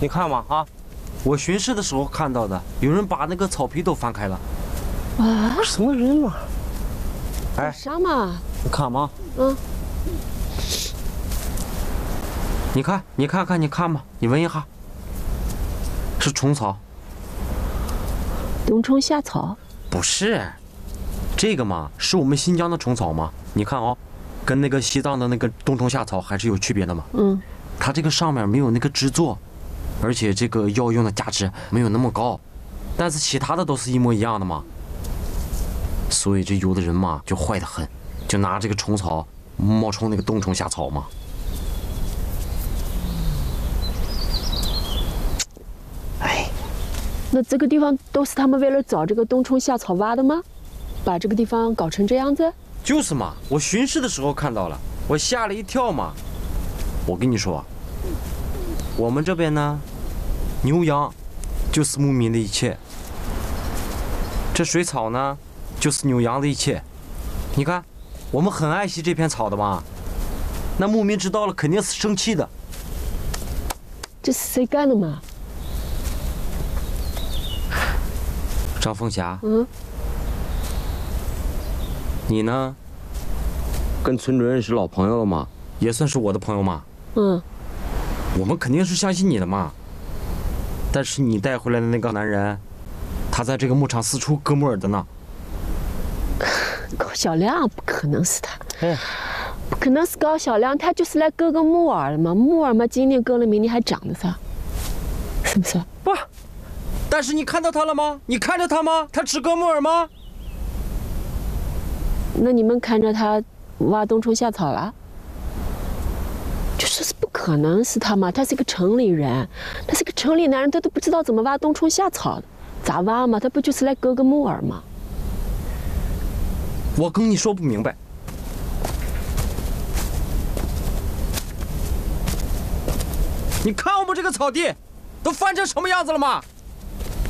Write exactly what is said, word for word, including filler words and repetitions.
你看嘛啊，我巡视的时候看到的，有人把那个草皮都翻开了。 啊？ 什么人嘛？ 哎，啥嘛？ 你看嘛。 嗯。 你看，你看看，你看吧，你闻一下，是虫草。 冬虫夏草？ 不是，这个嘛，是我们新疆的虫草嘛。你看哦，跟那个西藏的那个冬虫夏草还是有区别的嘛。 嗯。 它这个上面没有那个制作，而且这个药用的价值没有那么高，但是其他的都是一模一样的嘛。所以这有的人嘛就坏得很，就拿这个虫草冒充那个冬虫夏草嘛。 哎，那这个地方都是他们为了找这个冬虫夏草挖的吗？把这个地方搞成这样子？ 就是嘛，我巡视的时候看到了，我吓了一跳嘛。我跟你说，我们这边呢，牛羊就是牧民的一切，这水草呢，就是牛羊的一切。你看，我们很爱惜这片草的嘛，那牧民知道了肯定是生气的。 这是谁干的嘛？ 张凤霞， 嗯， 你呢，跟村主任是老朋友了嘛，也算是我的朋友嘛。 嗯， 我们肯定是相信你的嘛。但是你带回来的那个男人，他在这个牧场四处割木耳的呢。 高小亮不可能是他， 哎， 不可能是高小亮，他就是来割个木耳的嘛。木耳嘛，今年割了，明年还长的噻，是不是？ 不，但是你看到他了吗？你看着他吗？他只割木耳吗？ 那你们看着他挖冬虫夏草了？就说是不可能是他嘛，他是个城里人，他是个城里男人，他都不知道怎么挖冬虫夏草的，咋挖嘛？他不就是来割个木耳吗？ 我跟你说不明白。你看我们这个草地，都翻成什么样子了吗？